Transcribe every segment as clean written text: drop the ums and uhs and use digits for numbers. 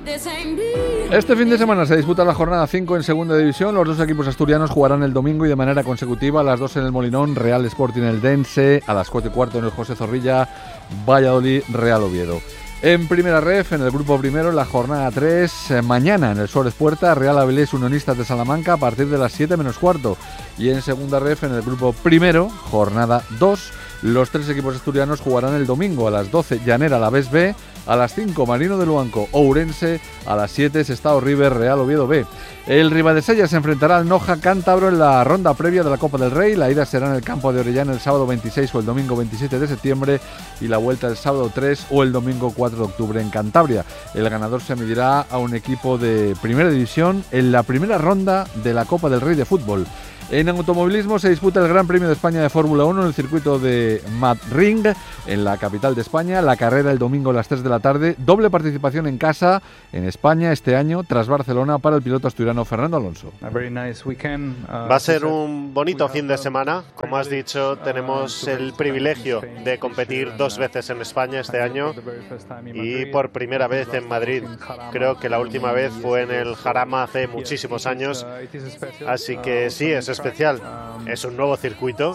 Este fin de semana se disputa la jornada 5 en segunda división. Los dos equipos asturianos jugarán el domingo y de manera consecutiva. A las 2 en el Molinón, Real Sporting Eldense. A las 4:15 en el José Zorrilla, Valladolid, Real Oviedo. En primera ref, en el grupo primero, la jornada 3, mañana en el Suárez Puerta, Real Avilés Unionistas de Salamanca a partir de las 7 menos cuarto. Y en segunda ref, en el grupo primero, jornada 2, los tres equipos asturianos jugarán el domingo a las 12, Llanera Alavés B, a las 5, Marino de Luanco, Ourense, a las 7, Sestao River, Real Oviedo B. El Ribadesella se enfrentará al Noja Cántabro en la ronda previa de la Copa del Rey. La ida será en el campo de Orellana el sábado 26 o el domingo 27 de septiembre y la vuelta el sábado 3 o el domingo 4 de octubre en Cantabria. El ganador se medirá a un equipo de primera división en la primera ronda de la Copa del Rey de fútbol. En automovilismo se disputa el Gran Premio de España de Fórmula 1 en el circuito de Madrid, en la capital de España. La carrera el domingo a las 3 de la tarde. Doble participación en casa en España este año, tras Barcelona, para el piloto asturiano Fernando Alonso. Va a ser un bonito fin de semana. Como has dicho, tenemos el privilegio de competir 2 veces en España este año y por primera vez en Madrid. Creo que la última vez fue en el Jarama hace muchísimos años. Así que sí, es especial. Es un nuevo circuito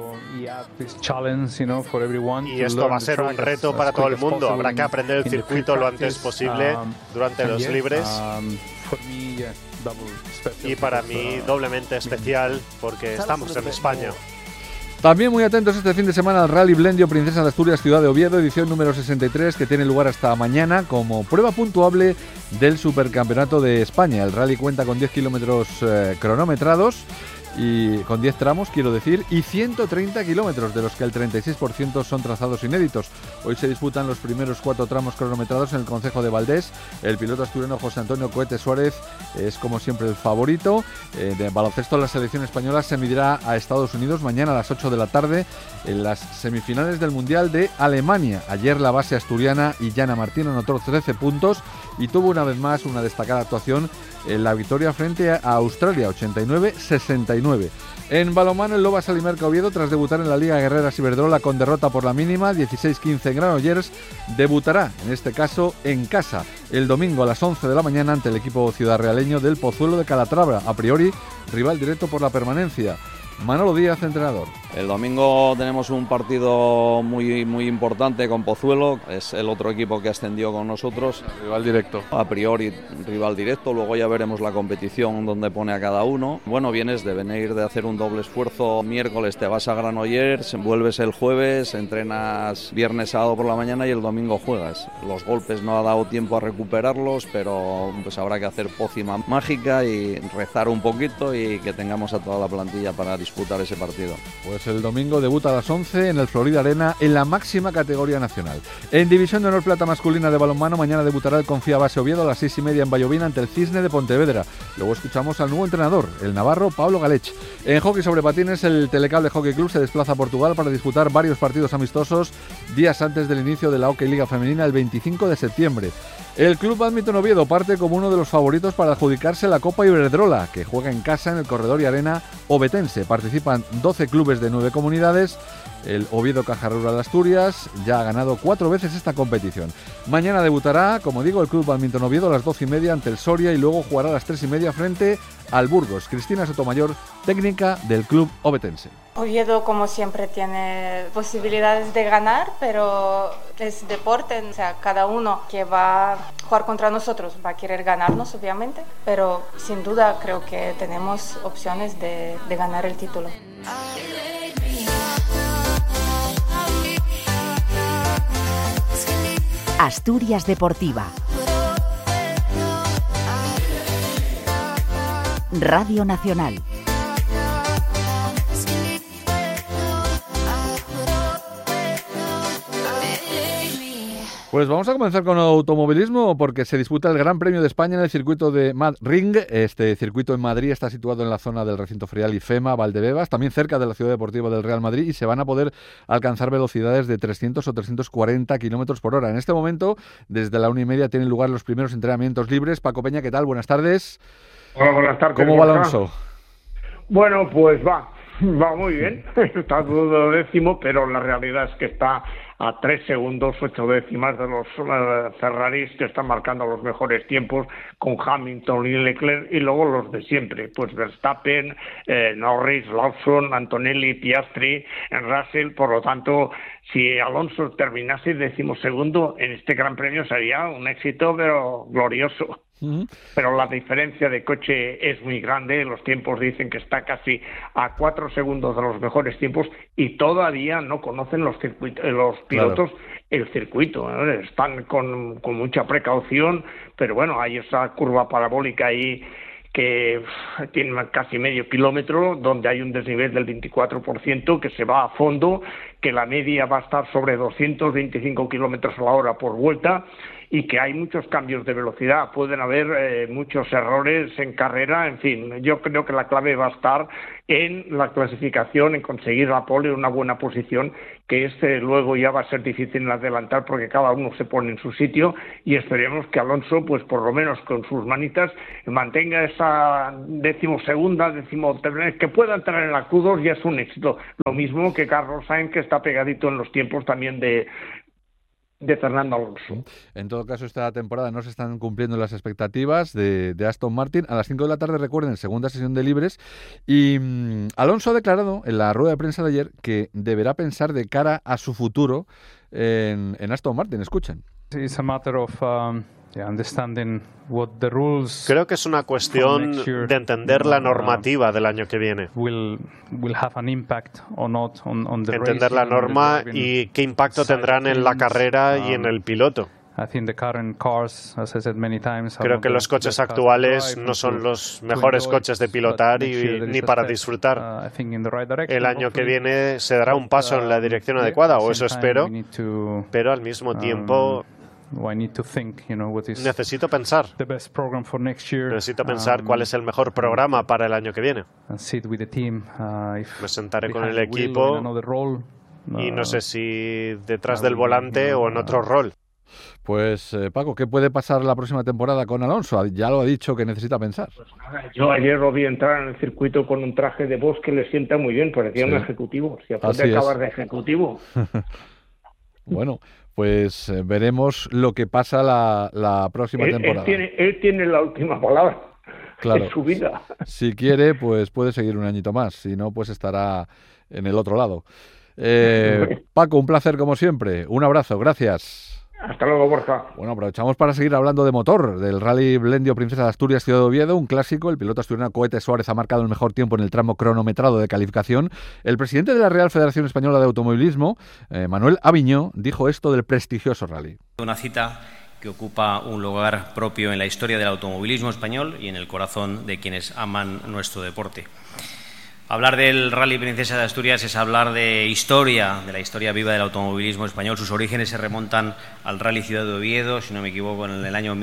y esto va a ser un reto para todo el mundo. Habrá que aprender el circuito lo antes posible durante los libres. Y para mí doblemente especial porque estamos en España. También muy atentos este fin de semana al Rally Blendio Princesa de Asturias Ciudad de Oviedo, edición número 63, que tiene lugar hasta mañana como prueba puntuable del Supercampeonato de España. El rally cuenta con 10 kilómetros cronometrados y con 10 tramos, quiero decir, y 130 kilómetros, de los que el 36% son trazados inéditos. Hoy se disputan los primeros 4 tramos cronometrados en el concejo de Valdés. El piloto asturiano José Antonio Cohete Suárez es, como siempre, el favorito. De baloncesto, la selección española se medirá a Estados Unidos mañana a las 8 de la tarde en las semifinales del Mundial de Alemania. Ayer la base asturiana Illana Martín anotó 13 puntos y tuvo una vez más una destacada actuación en la victoria frente a Australia, 89-69. En balonmano, el Lobas Alimerca Oviedo, tras debutar en la Liga Guerreras Iberdrola con derrota por la mínima, 16-15 en Granollers, debutará, en este caso, en casa, el domingo a las 11 de la mañana ante el equipo ciudadrealeño del Pozuelo de Calatrava, a priori rival directo por la permanencia. Manolo Díaz, entrenador. El domingo tenemos un partido muy importante con Pozuelo, es el otro equipo que ascendió con nosotros. Rival directo. A priori rival directo, luego ya veremos la competición donde pone a cada uno. Bueno, vienes de venir de hacer un doble esfuerzo. Miércoles te vas a Granollers, vuelves el jueves, entrenas viernes, sábado por la mañana y el domingo juegas. Los golpes no ha dado tiempo a recuperarlos, pero pues habrá que hacer pócima mágica y rezar un poquito y que tengamos a toda la plantilla para disputar ese partido. Pues el domingo debuta a las 11 en el Florida Arena en la máxima categoría nacional. En División de Honor Plata masculina de balonmano, mañana debutará el Confía Base Oviedo a las 6:30 en Vallovina ante el Cisne de Pontevedra. Luego escuchamos al nuevo entrenador, el navarro Pablo Galech. En hockey sobre patines, el Telecable Hockey Club se desplaza a Portugal para disputar varios partidos amistosos días antes del inicio de la Hockey Liga Femenina el 25 de septiembre. El Club Bádminton Oviedo parte como uno de los favoritos para adjudicarse la Copa Iberdrola, que juega en casa en el Corredor y Arena obetense. Participan 12 clubes de 9 comunidades. El Oviedo Caja Rural de Asturias ya ha ganado 4 veces esta competición. Mañana debutará, como digo, el Club Bádminton Oviedo a las 12:30 ante el Soria y luego jugará a las 3:30 frente al Burgos. Cristina Sotomayor, técnica del club obetense. Oviedo, como siempre, tiene posibilidades de ganar, pero es deporte, o sea, cada uno que va a jugar contra nosotros va a querer ganarnos, obviamente, pero sin duda creo que tenemos opciones de ganar el título. Asturias Deportiva. Radio Nacional. Pues vamos a comenzar con automovilismo porque se disputa el Gran Premio de España en el circuito de Madrid. Este circuito en Madrid está situado en la zona del recinto ferial IFEMA, Valdebebas, también cerca de la ciudad deportiva del Real Madrid, y se van a poder alcanzar velocidades de 300 o 340 kilómetros por hora. En este momento, desde la 1:30 tienen lugar los primeros entrenamientos libres. Paco Peña, ¿qué tal? Buenas tardes. Hola, buenas tardes. ¿Cómo va Alonso? Bueno, pues va muy bien. Está todo décimo, pero la realidad es que está a 3 segundos, 8 décimas de los Ferraris que están marcando los mejores tiempos con Hamilton y Leclerc, y luego los de siempre, pues Verstappen, Norris, Lawson, Antonelli, Piastri, Russell. Por lo tanto, si Alonso terminase 12º en este Gran Premio sería un éxito pero glorioso. Pero la diferencia de coche es muy grande, los tiempos dicen que está casi a 4 segundos de los mejores tiempos y todavía no conocen los pilotos el circuito, ¿no? Están con mucha precaución, pero bueno, hay esa curva parabólica ahí que tiene casi medio kilómetro, donde hay un desnivel del 24%, que se va a fondo, que la media va a estar sobre 225 kilómetros a la hora por vuelta, y que hay muchos cambios de velocidad, pueden haber muchos errores en carrera. En fin, yo creo que la clave va a estar en la clasificación, en conseguir la pole, una buena posición, que luego ya va a ser difícil adelantar porque cada uno se pone en su sitio, y esperemos que Alonso, pues por lo menos con sus manitas, mantenga esa 12ª, que pueda entrar en la Q2 ya es un éxito. Lo mismo que Carlos Sainz, que está pegadito en los tiempos también de Fernando Alonso. En todo caso, esta temporada no se están cumpliendo las expectativas de Aston Martin. A las 5 de la tarde, recuerden, segunda sesión de libres. Y Alonso ha declarado en la rueda de prensa de ayer que deberá pensar de cara a su futuro en Aston Martin. Escuchen. It's a matter of understanding what the rules. Creo que es una cuestión de entender la normativa del año que viene. Will have an impact or not on the entender la norma y qué impacto tendrán en la carrera y en el piloto. Creo que los coches actuales no son los mejores coches de pilotar ni para disfrutar. El año que viene se dará un paso en la dirección adecuada, o eso espero, pero al mismo tiempo necesito pensar cuál es el mejor programa para el año que viene. Me sentaré con el equipo y no sé si detrás del volante o en otro rol. Pues Paco, ¿qué puede pasar la próxima temporada con Alonso? Ya lo ha dicho que necesita pensar. Pues nada, yo ayer lo vi entrar en el circuito con un traje de boss que le sienta muy bien, parecía un ejecutivo. Si puede acabar de ejecutivo. Bueno, pues veremos lo que pasa la próxima temporada. Él tiene la última palabra en su vida. Si quiere, pues puede seguir un añito más. Si no, pues estará en el otro lado. Paco, un placer como siempre. Un abrazo, gracias. Hasta luego, Borja. Bueno, aprovechamos para seguir hablando de motor, del Rally Blendio Princesa de Asturias Ciudad de Oviedo, un clásico. El piloto asturiano Cohete Suárez ha marcado el mejor tiempo en el tramo cronometrado de calificación. El presidente de la Real Federación Española de Automovilismo, Manuel Aviñó, dijo esto del prestigioso rally. Una cita que ocupa un lugar propio en la historia del automovilismo español y en el corazón de quienes aman nuestro deporte. Hablar del Rally Princesa de Asturias es hablar de la historia viva del automovilismo español. Sus orígenes se remontan al Rally Ciudad de Oviedo, si no me equivoco, en el año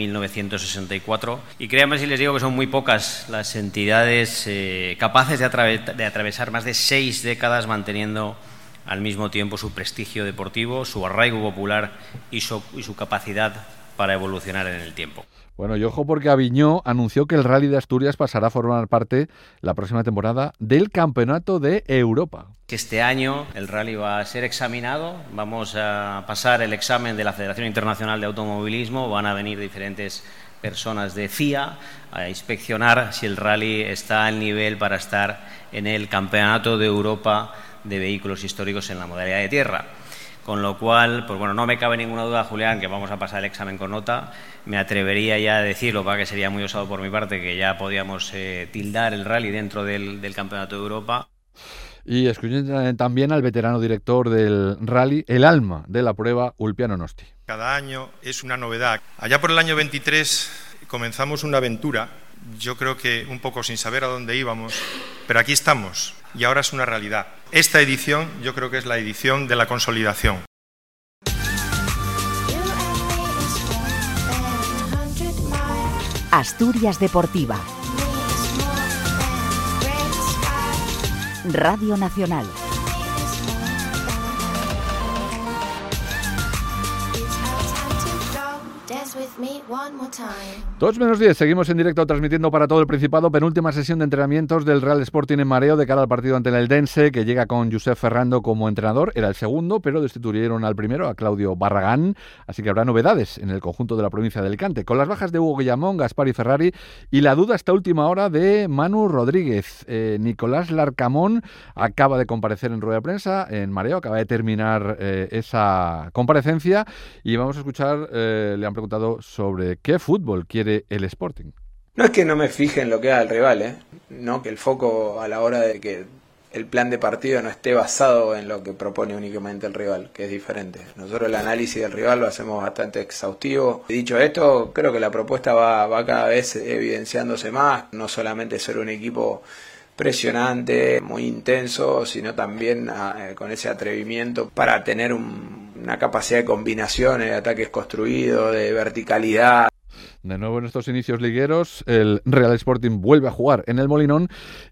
1964. Y créanme si les digo que son muy pocas las entidades capaces de atravesar más de 6 décadas manteniendo al mismo tiempo su prestigio deportivo, su arraigo popular y su capacidad para evolucionar en el tiempo. Bueno, y ojo porque Aviñó anunció que el Rally de Asturias pasará a formar parte la próxima temporada del Campeonato de Europa. Este año el Rally va a ser examinado, vamos a pasar el examen de la Federación Internacional de Automovilismo, van a venir diferentes personas de FIA a inspeccionar si el Rally está al nivel para estar en el Campeonato de Europa de Vehículos Históricos en la modalidad de tierra. Con lo cual, pues bueno, no me cabe ninguna duda, Julián, que vamos a pasar el examen con nota. Me atrevería ya a decirlo, para que sería muy osado por mi parte, que ya podíamos tildar el rally dentro del Campeonato de Europa. Y escuchen también al veterano director del rally, el alma de la prueba, Ulpiano Nosti. Cada año es una novedad. Allá por el año 23 comenzamos una aventura, yo creo que un poco sin saber a dónde íbamos, pero aquí estamos y ahora es una realidad. Esta edición yo creo que es la edición de la consolidación. Asturias Deportiva. Radio Nacional. Dance with me. 2:10, seguimos en directo transmitiendo para todo el Principado, penúltima sesión de entrenamientos del Real Sporting en Mareo de cara al partido ante el Eldense, que llega con Josep Ferrando como entrenador. Era el segundo, pero destituyeron al primero, a Claudio Barragán, así que habrá novedades en el conjunto de la provincia de Alicante, con las bajas de Hugo Guillamón, Gaspar y Ferrari, y la duda hasta última hora de Manu Rodríguez. Nicolás Larcamón acaba de comparecer en rueda de prensa en Mareo, acaba de terminar esa comparecencia, y vamos a escuchar, le han preguntado sobre qué fútbol quiere el Sporting. No es que no me fije en lo que haga el rival, no que el foco a la hora de que el plan de partido no esté basado en lo que propone únicamente el rival, que es diferente. Nosotros el análisis del rival lo hacemos bastante exhaustivo. Dicho esto, creo que la propuesta va cada vez evidenciándose más, no solamente ser un equipo presionante, muy intenso, sino también con ese atrevimiento para tener una capacidad de combinaciones, de ataques construidos, de verticalidad. De nuevo en estos inicios ligueros, el Real Sporting vuelve a jugar en el Molinón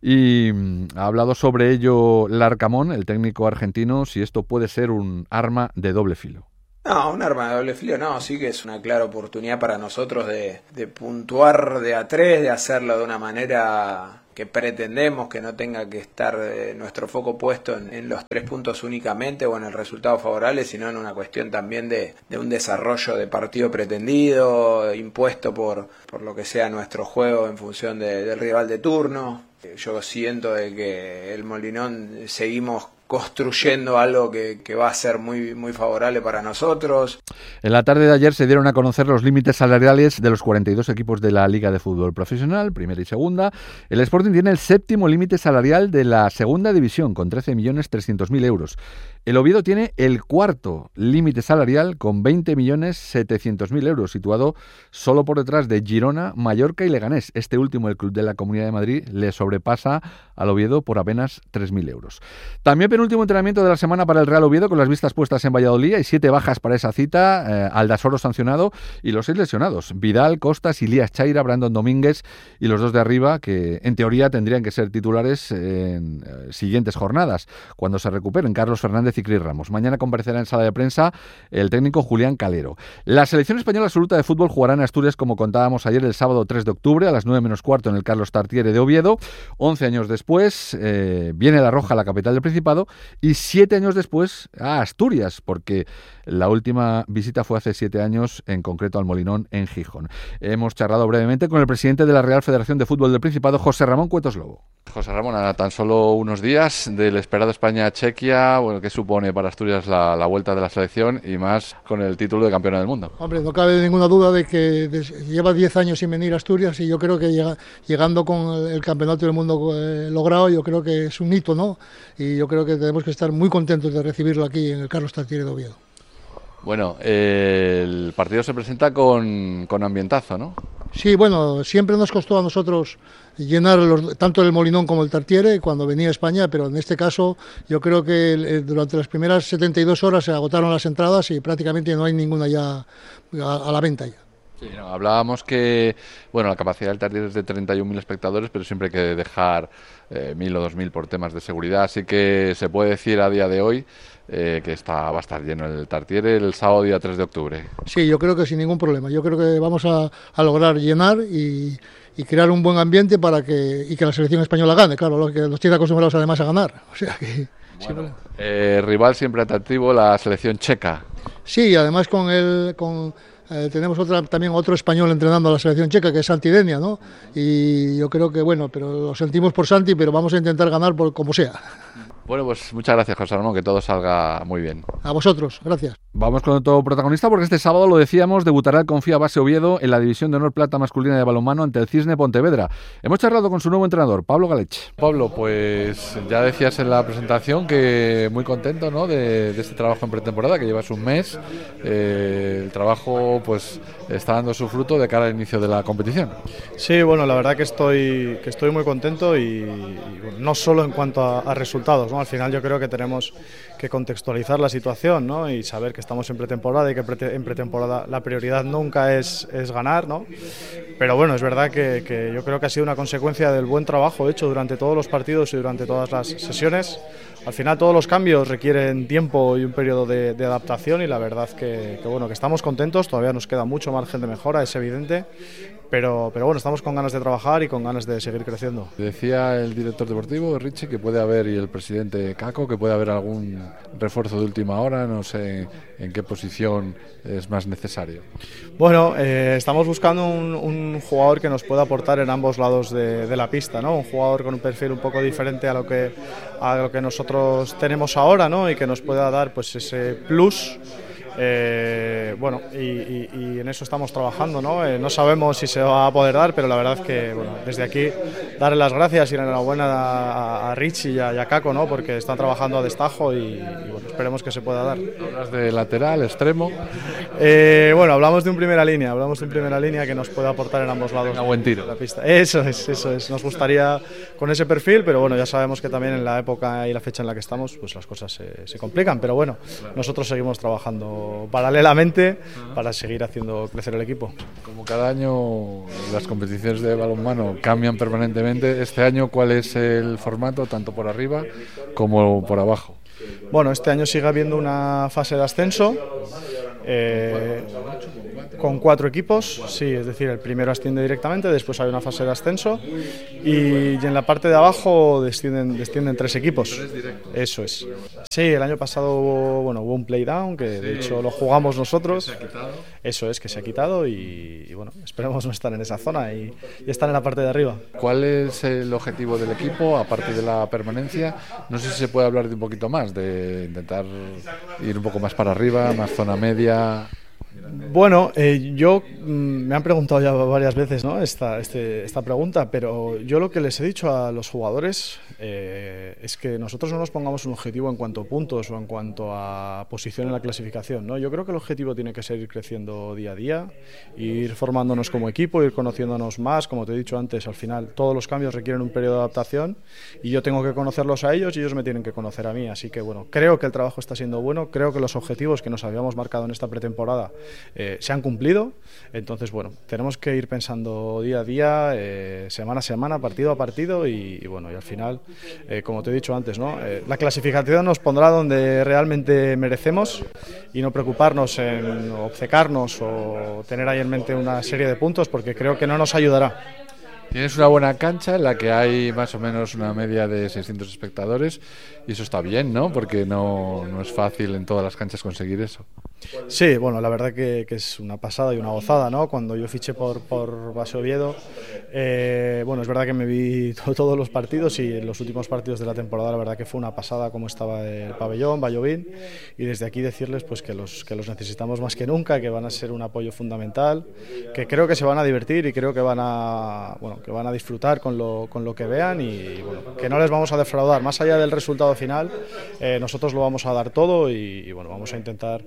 y ha hablado sobre ello Larcamón, el técnico argentino, si esto puede ser un arma de doble filo. No, un arma de doble filo no, sí que es una clara oportunidad para nosotros de puntuar de a 3, de hacerlo de una manera que pretendemos, que no tenga que estar nuestro foco puesto en los 3 puntos únicamente o en el resultado favorable, sino en una cuestión también de un desarrollo de partido pretendido, impuesto por lo que sea nuestro juego en función del rival de turno. Yo siento de que el Molinón seguimos construyendo algo que va a ser muy, muy favorable para nosotros. En la tarde de ayer se dieron a conocer los límites salariales de los 42 equipos de la Liga de Fútbol Profesional, primera y segunda. El Sporting tiene el 7º límite salarial de la segunda división, con 13.300.000 euros. El Oviedo tiene el 4º límite salarial, con 20.700.000 euros, situado solo por detrás de Girona, Mallorca y Leganés. Este último, el club de la Comunidad de Madrid, le sobrepasa al Oviedo por apenas 3.000 euros. También penúltimo entrenamiento de la semana para el Real Oviedo, con las vistas puestas en Valladolid. Hay 7 bajas para esa cita, Aldasoro sancionado y los 6 lesionados: Vidal, Costas, Ilías Chaira, Brandon Domínguez y los 2 de arriba, que en teoría tendrían que ser titulares en siguientes jornadas, cuando se recuperen Carlos Fernández y Cris Ramos. Mañana comparecerá en sala de prensa el técnico Julián Calero. La selección española absoluta de fútbol jugará en Asturias, como contábamos ayer, el sábado 3 de octubre a las 9:15 en el Carlos Tartiere de Oviedo. 11 años después viene La Roja a la capital del Principado y 7 años después a Asturias, porque la última visita fue hace 7 años, en concreto al Molinón en Gijón. Hemos charlado brevemente con el presidente de la Real Federación de Fútbol del Principado, José Ramón Cuetos Lobo. José Ramón, a tan solo unos días del esperado España-Chequia, bueno, ¿qué supone para Asturias la vuelta de la selección y más con el título de campeona del mundo? Hombre, no cabe ninguna duda de que lleva 10 años sin venir a Asturias y yo creo que llegando con el campeonato del mundo logrado, yo creo que es un hito, ¿no? Y yo creo que tenemos que estar muy contentos de recibirlo aquí en el Carlos Tartiere de Oviedo. Bueno, el partido se presenta con ambientazo, ¿no? Sí, bueno, siempre nos costó a nosotros llenar tanto el Molinón como el Tartiere cuando venía a España, pero en este caso yo creo que durante las primeras 72 horas se agotaron las entradas y prácticamente no hay ninguna ya a la venta ya. Sí, no, hablábamos que la capacidad del Tartiere es de 31.000 espectadores, pero siempre hay que dejar 1.000 o 2.000 por temas de seguridad, así que se puede decir a día de hoy que va a estar lleno el Tartiere el sábado día 3 de octubre. Sí, yo creo que sin ningún problema. Yo creo que vamos a lograr llenar y crear un buen ambiente para que la selección española gane. Claro, que los tiene acostumbrados además a ganar. O sea que, bueno, rival siempre atractivo, la selección checa. Sí, además tenemos también otro español entrenando a la selección checa, que es Santi Denia, ¿no? Y yo creo que, pero lo sentimos por Santi, pero vamos a intentar ganar como sea. Bueno, pues muchas gracias, José Ramón, que todo salga muy bien. A vosotros, gracias. Vamos con otro protagonista, porque este sábado, lo decíamos, debutará el Confía Base Oviedo en la División de Honor Plata Masculina de Balonmano ante el Cisne Pontevedra. Hemos charlado con su nuevo entrenador, Pablo Galech. Pablo, pues ya decías en la presentación que muy contento, ¿no?, de este trabajo en pretemporada, que llevas un mes. El trabajo pues está dando su fruto de cara al inicio de la competición. Sí, bueno, la verdad que estoy muy contento y no solo en cuanto a resultados, resultados, ¿no? Al final yo creo que tenemos que contextualizar la situación, ¿no? Y saber que estamos en pretemporada y que en pretemporada la prioridad nunca es ganar, ¿no? Pero bueno, es verdad que yo creo que ha sido una consecuencia del buen trabajo hecho durante todos los partidos y durante todas las sesiones. Al final todos los cambios requieren tiempo y un periodo de adaptación, y la verdad que bueno, que estamos contentos. Todavía nos queda mucho margen de mejora, es evidente, pero bueno, estamos con ganas de trabajar y con ganas de seguir creciendo. Decía el director deportivo, Richie, que puede haber, y el presidente Caco, que puede haber algún refuerzo de última hora. No sé en qué posición es más necesario. Bueno, estamos buscando un jugador que nos pueda aportar en ambos lados de la pista, ¿no? Un jugador con un perfil un poco diferente a lo que nosotros tenemos ahora, ¿no? Y que nos pueda dar pues ese plus. Bueno, y en eso estamos trabajando, ¿no? No sabemos si se va a poder dar, pero la verdad es que, bueno, desde aquí darle las gracias y la enhorabuena a Richie y a Caco, ¿no? Porque están trabajando a destajo y bueno, esperemos que se pueda dar. ¿Hablas de lateral, extremo? Bueno, hablamos de un primera línea que nos puede aportar en ambos lados. Un buen tiro. De la pista. Eso es. Nos gustaría con ese perfil, pero bueno, ya sabemos que también en la época y la fecha en la que estamos, pues las cosas se complican, pero bueno, nosotros seguimos trabajando paralelamente para seguir haciendo crecer el equipo. Como cada año las competiciones de balonmano cambian permanentemente, este año ¿cuál es el formato tanto por arriba como por abajo? Bueno, este año sigue habiendo una fase de ascenso con 4 equipos, sí, es decir, el primero asciende directamente, después hay una fase de ascenso y en la parte de abajo descienden 3 equipos. Eso es. Sí, el año pasado hubo un playdown que de hecho lo jugamos nosotros. Eso es, que se ha quitado y bueno, esperemos no estar en esa zona y estar en la parte de arriba. ¿Cuál es el objetivo del equipo, aparte de la permanencia? No sé si se puede hablar de un poquito más, de intentar ir un poco más para arriba, más zona media. Bueno, me han preguntado ya varias veces, ¿no? esta pregunta, pero yo lo que les he dicho a los jugadores es que nosotros no nos pongamos un objetivo en cuanto a puntos o en cuanto a posición en la clasificación, ¿no? Yo creo que el objetivo tiene que ser ir creciendo día a día, ir formándonos como equipo, ir conociéndonos más. Como te he dicho antes, al final todos los cambios requieren un periodo de adaptación y yo tengo que conocerlos a ellos y ellos me tienen que conocer a mí, así que bueno, creo que el trabajo está siendo bueno, creo que los objetivos que nos habíamos marcado en esta pretemporada se han cumplido. Entonces bueno, tenemos que ir pensando día a día, semana a semana, partido a partido y bueno, y al final, como te he dicho antes, ¿no? La clasificación nos pondrá donde realmente merecemos y no preocuparnos en obcecarnos o tener ahí en mente una serie de puntos, porque creo que no nos ayudará. Tienes una buena cancha en la que hay más o menos una media de 600 espectadores y eso está bien, ¿no? Porque no es fácil en todas las canchas conseguir eso. Sí, bueno, la verdad que es una pasada y una gozada, ¿no? Cuando yo fiché por Base Oviedo, bueno, es verdad que me vi todos los partidos y en los últimos partidos de la temporada la verdad que fue una pasada cómo estaba el pabellón, Vallovín, y desde aquí decirles pues que los necesitamos más que nunca, que van a ser un apoyo fundamental, que creo que se van a divertir y creo que van a disfrutar con lo que vean y bueno, que no les vamos a defraudar, más allá del resultado final, nosotros lo vamos a dar todo y bueno, vamos a intentar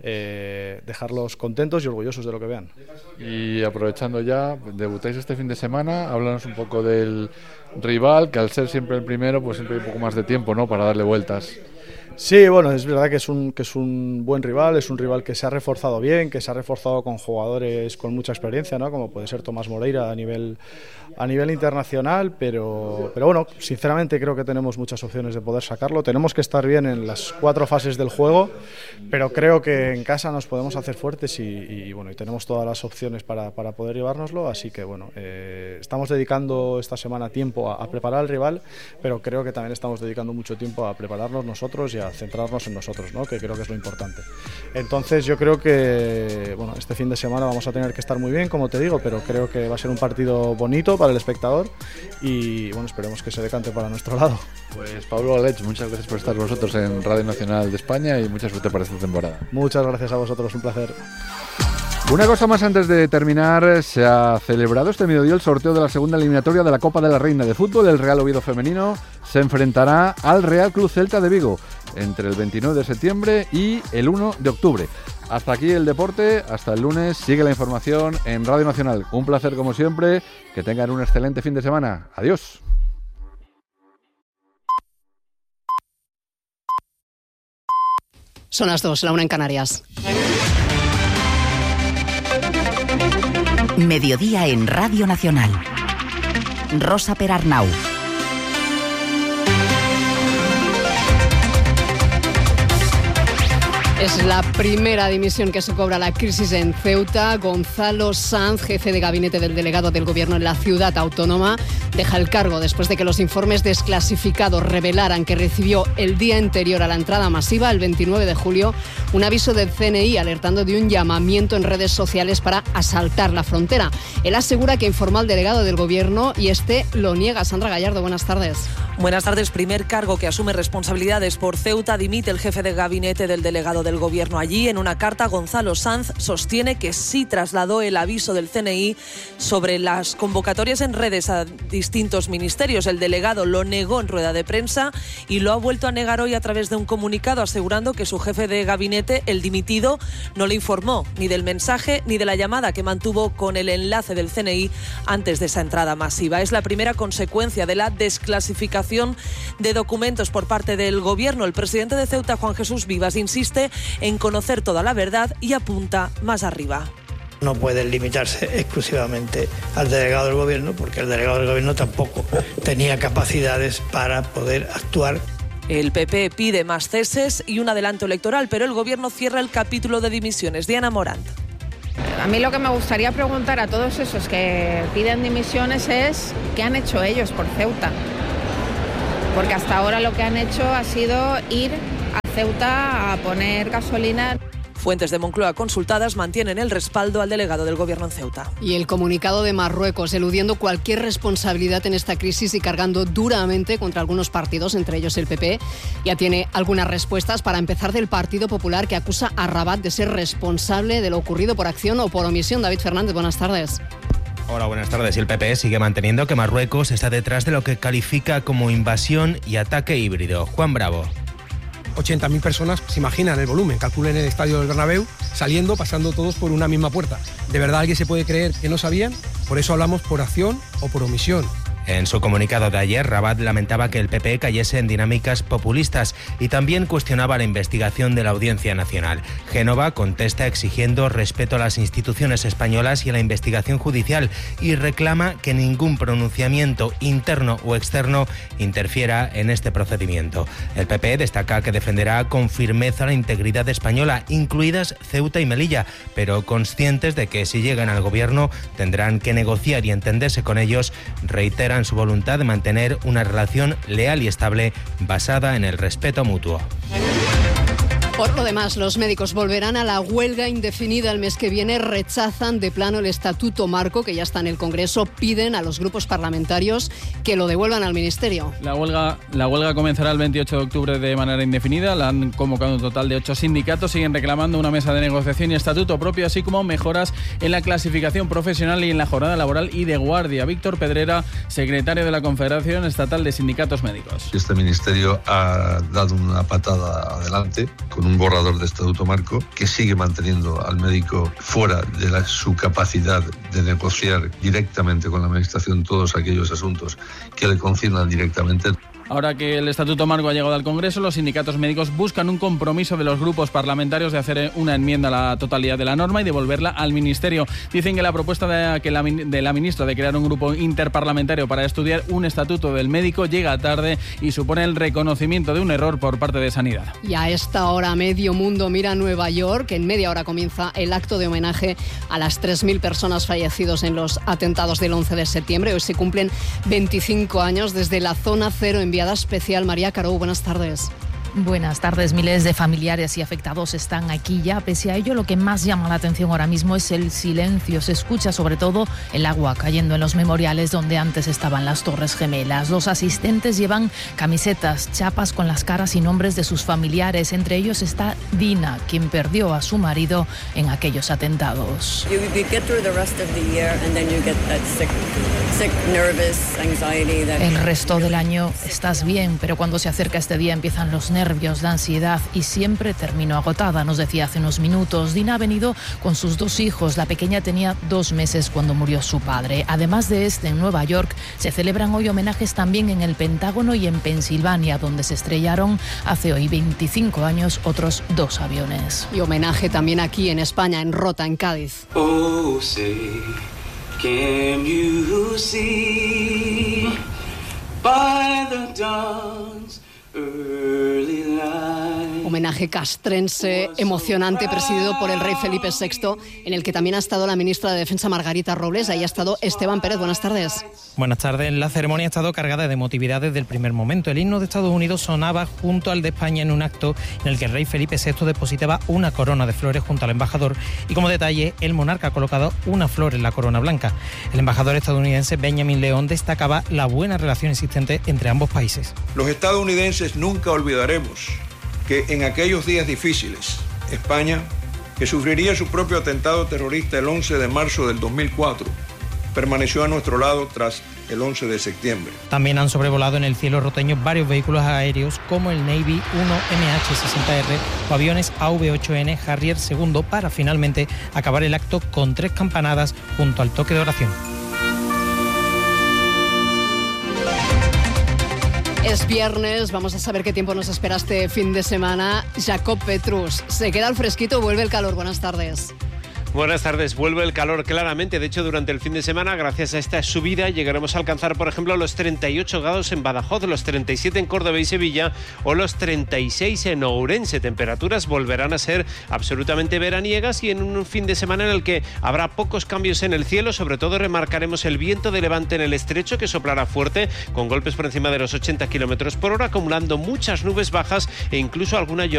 dejarlos contentos y orgullosos de lo que vean. Y aprovechando ya, debutáis este fin de semana, háblanos un poco del rival, que al ser siempre el primero, pues siempre hay un poco más de tiempo, ¿no?, para darle vueltas. Sí, bueno, es verdad que es un buen rival, es un rival que se ha reforzado bien, que se ha reforzado con jugadores con mucha experiencia, ¿no? Como puede ser Tomás Moreira a nivel internacional, pero bueno, sinceramente creo que tenemos muchas opciones de poder sacarlo. Tenemos que estar bien en las 4 fases del juego, pero creo que en casa nos podemos hacer fuertes y bueno, y tenemos todas las opciones para poder llevárnoslo, así que bueno, estamos dedicando esta semana tiempo a preparar al rival, pero creo que también estamos dedicando mucho tiempo a prepararnos nosotros y a centrarnos en nosotros, ¿no? Que creo que es lo importante. Entonces yo creo que bueno, este fin de semana vamos a tener que estar muy bien, como te digo, pero creo que va a ser un partido bonito para el espectador y bueno, esperemos que se decante para nuestro lado. Pues Pablo Alech, muchas gracias por estar con nosotros en Radio Nacional de España y mucha suerte para esta temporada. Muchas gracias a vosotros, un placer. Una cosa más antes de terminar, se ha celebrado este mediodía el sorteo de la segunda eliminatoria de la Copa de la Reina de Fútbol. El Real Oviedo femenino se enfrentará al Real Club Celta de Vigo entre el 29 de septiembre y el 1 de octubre. Hasta aquí el deporte, hasta el lunes, sigue la información en Radio Nacional. Un placer como siempre, que tengan un excelente fin de semana. Adiós. Son las 2, la 1 en Canarias. Mediodía en Radio Nacional. Rosa Perarnau. Es la primera dimisión que se cobra la crisis en Ceuta. Gonzalo Sanz, jefe de gabinete del delegado del Gobierno en la ciudad autónoma, deja el cargo después de que los informes desclasificados revelaran que recibió el día anterior a la entrada masiva, el 29 de julio, un aviso del CNI alertando de un llamamiento en redes sociales para asaltar la frontera. Él asegura que informó al delegado del Gobierno y este lo niega. Sandra Gallardo, buenas tardes. Buenas tardes. Primer cargo que asume responsabilidades por Ceuta. Dimite el jefe de gabinete del delegado del Gobierno allí. En una carta, Gonzalo Sanz sostiene que sí trasladó el aviso del CNI sobre las convocatorias en redes a distintos ministerios. El delegado lo negó en rueda de prensa y lo ha vuelto a negar hoy a través de un comunicado, asegurando que su jefe de gabinete, el dimitido, no le informó ni del mensaje ni de la llamada que mantuvo con el enlace del CNI antes de esa entrada masiva. Es la primera consecuencia de la desclasificación de documentos por parte del Gobierno. El presidente de Ceuta, Juan Jesús Vivas, insiste en conocer toda la verdad y apunta más arriba. No pueden limitarse exclusivamente al delegado del Gobierno, porque el delegado del Gobierno tampoco tenía capacidades para poder actuar. El PP pide más ceses y un adelanto electoral, pero el Gobierno cierra el capítulo de dimisiones. Diana Morant. A mí lo que me gustaría preguntar a todos esos que piden dimisiones es ¿qué han hecho ellos por Ceuta? Porque hasta ahora lo que han hecho ha sido ir a Ceuta a poner gasolina. Fuentes de Moncloa consultadas mantienen el respaldo al delegado del Gobierno en Ceuta. Y el comunicado de Marruecos, eludiendo cualquier responsabilidad en esta crisis y cargando duramente contra algunos partidos, entre ellos el PP. Ya tiene algunas respuestas. Para empezar, del Partido Popular, que acusa a Rabat de ser responsable de lo ocurrido por acción o por omisión. David Fernández, buenas tardes. Hola, buenas tardes. Y el PP sigue manteniendo que Marruecos está detrás de lo que califica como invasión y ataque híbrido. Juan Bravo. 80.000 personas, se imaginan el volumen, calculen el estadio del Bernabéu, saliendo, pasando todos por una misma puerta. ¿De verdad alguien se puede creer que no sabían? Por eso hablamos por acción o por omisión. En su comunicado de ayer, Rabat lamentaba que el PP cayese en dinámicas populistas y también cuestionaba la investigación de la Audiencia Nacional. Génova contesta exigiendo respeto a las instituciones españolas y a la investigación judicial y reclama que ningún pronunciamiento interno o externo interfiera en este procedimiento. El PP destaca que defenderá con firmeza la integridad española, incluidas Ceuta y Melilla, pero conscientes de que si llegan al gobierno tendrán que negociar y entenderse con ellos. Reiteran su voluntad de mantener una relación leal y estable basada en el respeto mutuo. Por lo demás, los médicos volverán a la huelga indefinida el mes que viene. Rechazan de plano el Estatuto Marco, que ya está en el Congreso. Piden a los grupos parlamentarios que lo devuelvan al Ministerio. La huelga comenzará el 28 de octubre de manera indefinida. La han convocado un total de 8 sindicatos. Siguen reclamando una mesa de negociación y estatuto propio, así como mejoras en la clasificación profesional y en la jornada laboral y de guardia. Víctor Pedrera, secretario de la Confederación Estatal de Sindicatos Médicos. Este ministerio ha dado una patada adelante con un borrador de Estatuto Marco que sigue manteniendo al médico fuera de su capacidad de negociar directamente con la Administración todos aquellos asuntos que le conciernan directamente. Ahora que el Estatuto Marco ha llegado al Congreso, los sindicatos médicos buscan un compromiso de los grupos parlamentarios de hacer una enmienda a la totalidad de la norma y devolverla al Ministerio. Dicen que la propuesta de la ministra de crear un grupo interparlamentario para estudiar un estatuto del médico llega tarde y supone el reconocimiento de un error por parte de Sanidad. Y a esta hora medio mundo mira a Nueva York. En media hora comienza el acto de homenaje a las 3.000 personas fallecidas en los atentados del 11 de septiembre. Hoy se cumplen 25 años desde la zona cero enviada especial. María Carou, buenas tardes. Buenas tardes. Miles de familiares y afectados están aquí ya. Pese a ello, lo que más llama la atención ahora mismo es el silencio. Se escucha sobre todo el agua cayendo en los memoriales donde antes estaban las Torres Gemelas. Los asistentes llevan camisetas, chapas con las caras y nombres de sus familiares. Entre ellos está Dina, quien perdió a su marido en aquellos atentados. El resto del año estás bien, pero cuando se acerca este día empiezan los nervios nervios, la ansiedad y siempre termino agotada, nos decía hace unos minutos. Dina ha venido con sus 2 hijos. La pequeña tenía 2 meses cuando murió su padre. Además de en Nueva York, se celebran hoy homenajes también en el Pentágono y en Pensilvania, donde se estrellaron hace hoy 25 años otros 2 aviones. Y homenaje también aquí en España, en Rota, en Cádiz. Oh, say, can you see by the dawn's early light? Homenaje castrense, emocionante, presidido por el rey Felipe VI, en el que también ha estado la ministra de Defensa Margarita Robles. Ahí ha estado Esteban Pérez. Buenas tardes. Buenas tardes. La ceremonia ha estado cargada de emotividad desde el primer momento. El himno de Estados Unidos sonaba junto al de España en un acto en el que el rey Felipe VI depositaba una corona de flores junto al embajador y, como detalle, el monarca ha colocado una flor en la corona blanca. El embajador estadounidense Benjamin León destacaba la buena relación existente entre ambos países. Los estadounidenses nunca olvidaremos que en aquellos días difíciles, España, que sufriría su propio atentado terrorista el 11 de marzo del 2004, permaneció a nuestro lado tras el 11 de septiembre. También han sobrevolado en el cielo roteño varios vehículos aéreos como el Navy 1 MH-60R o aviones AV-8N Harrier II para finalmente acabar el acto con 3 campanadas junto al toque de oración. Es viernes, vamos a saber qué tiempo nos espera este fin de semana. Jacob Petrus, ¿se queda el fresquito o vuelve el calor? Buenas tardes. Buenas tardes, vuelve el calor claramente. De hecho, durante el fin de semana, gracias a esta subida, llegaremos a alcanzar, por ejemplo, los 38 grados en Badajoz, los 37 en Córdoba y Sevilla o los 36 en Ourense. Temperaturas volverán a ser absolutamente veraniegas y en un fin de semana en el que habrá pocos cambios en el cielo. Sobre todo remarcaremos el viento de levante en el estrecho, que soplará fuerte, con golpes por encima de los 80 km/h, acumulando muchas nubes bajas e incluso alguna lluvia